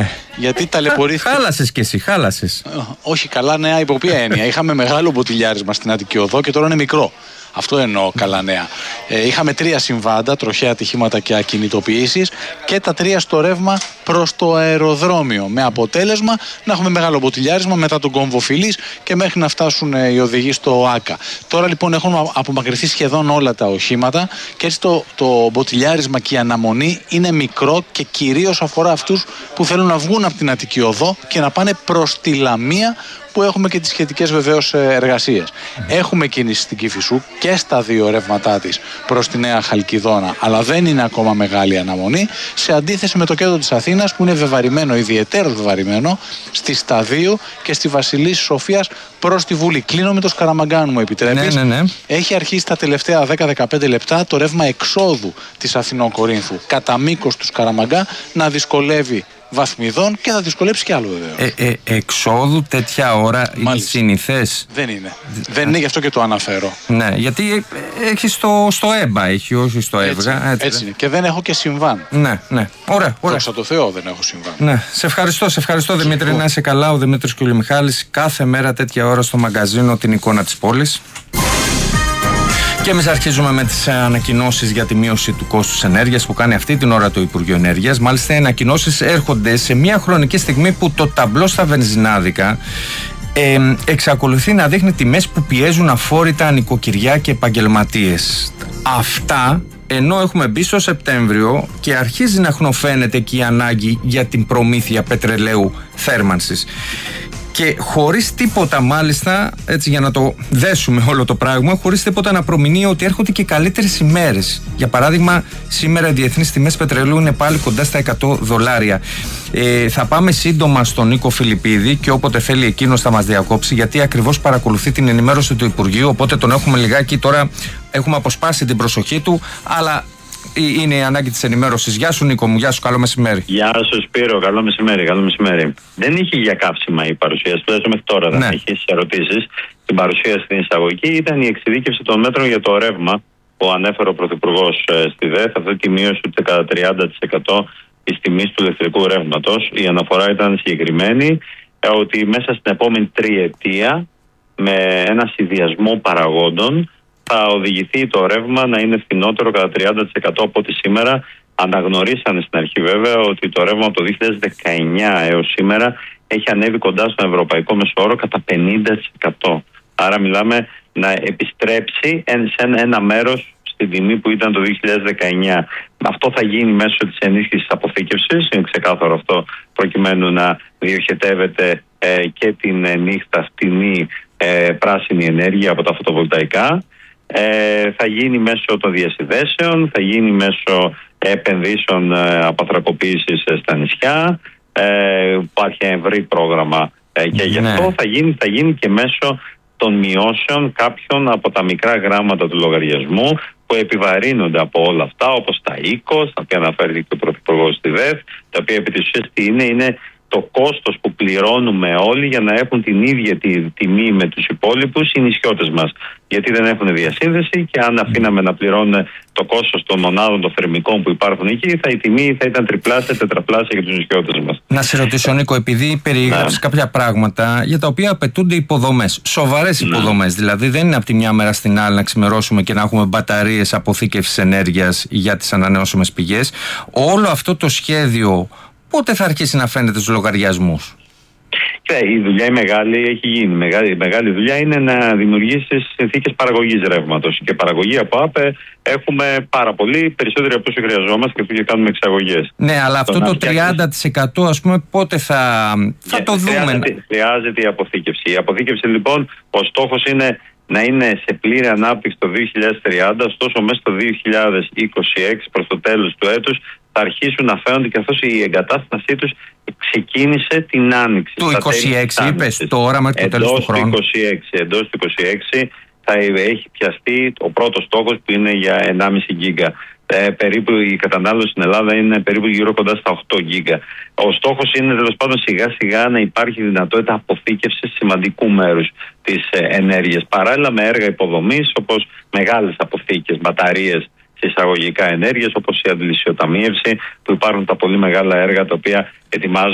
Ναι. Γιατί ταλαιπωρήθηκε. Χάλασες κι εσύ, χάλασες. Όχι, καλά νέα υπό ποια έννοια. Είχαμε μεγάλο μποτιλιάρισμα στην Αττική Οδό και τώρα είναι μικρό. Αυτό εννοώ καλά νέα. Είχαμε 3 συμβάντα, τροχαία ατυχήματα και ακινητοποιήσεις, και τα 3 στο ρεύμα προς το αεροδρόμιο. Με αποτέλεσμα να έχουμε μεγάλο μποτιλιάρισμα μετά τον κόμβο Φιλής και μέχρι να φτάσουν οι οδηγοί στο ΆΚΑ. Τώρα λοιπόν έχουν απομακρυνθεί σχεδόν όλα τα οχήματα και έτσι το μποτιλιάρισμα και η αναμονή είναι μικρό και κυρίως αφορά αυτούς που θέλουν να βγουν από την Αττική Οδό και να πάνε προς τη Λαμία, που έχουμε και τις σχετικές βεβαίως εργασίες. Έχουμε κίνηση στην Κηφισού και στα 2 ρεύματά της προς τη Νέα Χαλκιδόνα, αλλά δεν είναι ακόμα μεγάλη αναμονή, σε αντίθεση με το κέντρο της Αθήνας που είναι βεβαρημένο, ιδιαιτέρως βεβαρημένο, στη Σταδίου και στη Βασιλής Σοφίας προς τη Βουλή. Κλείνω με το Σκαραμαγκά, αν μου επιτρέπεις. Ναι. Έχει αρχίσει τα τελευταία 10-15 λεπτά το ρεύμα εξόδου της Αθηνών-Κορίνθου κατά μήκος του Σκαραμαγκά να δυσκολεύει βαθμιδών και θα δυσκολέψει κι άλλο βέβαια. Εξόδου τέτοια ώρα είναι συνηθές? Δεν είναι. Δεν είναι, γι' αυτό και το αναφέρω. Ναι, γιατί έχει στο ΕΜΠΑ, έχει, όχι στο ΕΒΓΑ. Έτσι είναι. Και δεν έχω και συμβάν. Ναι. Ωραία. Δόξα τω Θεώ, δεν έχω συμβάν. Ναι. Σε ευχαριστώ Δημήτρη, να είσαι καλά. Ο Δημήτρης Κουλιμιχάλης, κάθε μέρα τέτοια ώρα στο μαγκαζίνο την εικόνα της πόλης. Και εμείς αρχίζουμε με τις ανακοινώσεις για τη μείωση του κόστους ενέργειας που κάνει αυτή την ώρα το Υπουργείο Ενέργειας. Μάλιστα, οι ανακοινώσεις έρχονται σε μια χρονική στιγμή που το ταμπλό στα βενζινάδικα εξακολουθεί να δείχνει τιμές που πιέζουν αφόρητα νοικοκυριά και επαγγελματίες. Αυτά ενώ έχουμε μπει στο Σεπτέμβριο και αρχίζει να χνοφαίνεται και η ανάγκη για την προμήθεια πετρελαίου θέρμανσης. Και χωρίς τίποτα, μάλιστα, έτσι για να το δέσουμε όλο το πράγμα, χωρίς τίποτα να προμηνύει ότι έρχονται και καλύτερες ημέρες. Για παράδειγμα, σήμερα οι διεθνείς τιμές πετρελαίου είναι πάλι κοντά στα $100. Θα πάμε σύντομα στον Νίκο Φιλιππίδη και όποτε θέλει εκείνος θα μας διακόψει, γιατί ακριβώς παρακολουθεί την ενημέρωση του Υπουργείου. Οπότε τον έχουμε λιγάκι τώρα, έχουμε αποσπάσει την προσοχή του, αλλά είναι η ανάγκη της ενημέρωσης. Γεια σου Νίκο μου, γεια σου, καλό μεσημέρι. Γεια σου Σπύρο, καλό μεσημέρι. Δεν είχε για καύσιμα η παρουσίαση, τουλάχιστον μέχρι τώρα δεν είχε ερωτήσεις. Την παρουσίαση στην εισαγωγή ήταν η εξειδίκευση των μέτρων για το ρεύμα που ανέφερε ο Πρωθυπουργός στη ΔΕΘ, αυτή τη μείωση του κατά 30% της τιμής του ηλεκτρικού ρεύματος. Η αναφορά ήταν συγκεκριμένη ότι μέσα στην επόμενη τριετία, με ένα συνδυασμό παραγόντων, θα οδηγηθεί το ρεύμα να είναι φθηνότερο κατά 30% από ό,τι σήμερα. Αναγνωρίσανε στην αρχή βέβαια ότι το ρεύμα από το 2019 έως σήμερα έχει ανέβει κοντά στον ευρωπαϊκό μεσόωρο κατά 50%. Άρα μιλάμε να επιστρέψει σε ένα μέρος στην τιμή που ήταν το 2019. Αυτό θα γίνει μέσω της ενίσχυσης αποθήκευσης, είναι ξεκάθαρο αυτό, προκειμένου να διοχετεύεται και την νύχτα φτηνή πράσινη ενέργεια από τα φωτοβολταϊκά. Θα γίνει μέσω των διασυνδέσεων, θα γίνει μέσω επενδύσεων απαθρακοποίησης στα νησιά. Υπάρχει ευρύ πρόγραμμα και γι' αυτό θα γίνει και μέσω των μειώσεων κάποιων από τα μικρά γράμματα του λογαριασμού που επιβαρύνονται από όλα αυτά, όπως τα οίκος, τα οποία αναφέρει και ο Πρωθυπουργός στη ΔΕΘ, τα οποία επί της ουσίας τι είναι το κόστος που πληρώνουμε όλοι για να έχουν την ίδια τη τιμή με τους υπόλοιπους οι νησιώτες μας. Γιατί δεν έχουν διασύνδεση και αν αφήναμε να πληρώνουν το κόστος των μονάδων των θερμικών που υπάρχουν εκεί, η τιμή θα ήταν τριπλάσια, τετραπλάσια για τους νησιώτες μας. Να σε ρωτήσω Νίκο, επειδή περιέγραψες κάποια πράγματα για τα οποία απαιτούνται υποδομές, σοβαρές υποδομές, δηλαδή δεν είναι από τη μια μέρα στην άλλη να ξημερώσουμε και να έχουμε μπαταρίες αποθήκευσης ενέργειας για τις ανανεώσιμες πηγές. Όλο αυτό το σχέδιο πότε θα αρχίσει να φαίνεται στους λογαριασμούς? Η δουλειά η μεγάλη έχει γίνει. Η μεγάλη δουλειά είναι να δημιουργήσει συνθήκες παραγωγής ρεύματος. Και παραγωγή από ΑΠΕ έχουμε πάρα πολύ, περισσότεροι από όσο χρειαζόμαστε και κάνουμε εξαγωγές. Ναι, αλλά αυτό το 30% ας πούμε πότε θα το δούμε? Χρειάζεται η αποθήκευση. Η αποθήκευση λοιπόν, ο στόχος είναι να είναι σε πλήρη ανάπτυξη το 2030, ωστόσο μέσα στο 2026 προς το τέλος του έτους θα αρχίσουν να φαίνονται, καθώς η εγκατάστασή τους ξεκίνησε την άνοιξη. Του 26 είπες τώρα μέχρι το τέλος του χρόνου. Εντός του 26 θα έχει πιαστεί ο πρώτος στόχος που είναι για 1,5 γίγκα. Περίπου η κατανάλωση στην Ελλάδα είναι περίπου γύρω κοντά στα 8 γίγκα. Ο στόχος είναι τέλος πάντων σιγά σιγά να υπάρχει δυνατότητα αποθήκευσης σημαντικού μέρους της ενέργειας. Παράλληλα με έργα υποδομής όπως μεγάλες αποθήκες, μπαταρίες εισαγωγικά ενέργειας, όπως η αντιλησιοταμείευση, που υπάρχουν τα πολύ μεγάλα έργα τα οποία ετοιμάζουν